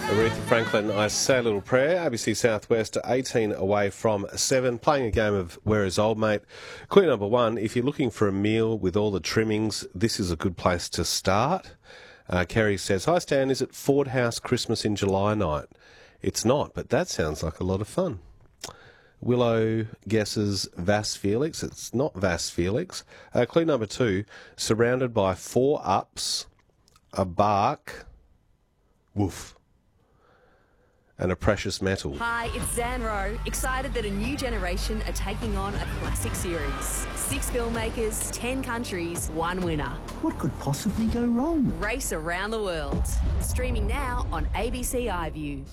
Aretha Franklin, I Say a Little Prayer, ABC Southwest, 18 away from 7, playing a game of Where is Old Mate. Clue number 1, if you're looking for a meal with all the trimmings, this is a good place to start. Kerry says, hi Stan, is it Ford House Christmas in July night? It's not, but that sounds like a lot of fun. Willow guesses Vas Felix. It's not Vas Felix. Clue number 2, surrounded by 4 ups, a bark, woof, and a precious metal. Hi, it's Zan Rowe, excited that a new generation are taking on a classic series. 6 filmmakers, 10 countries, 1 winner. What could possibly go wrong? Race around the world. Streaming now on ABC iView.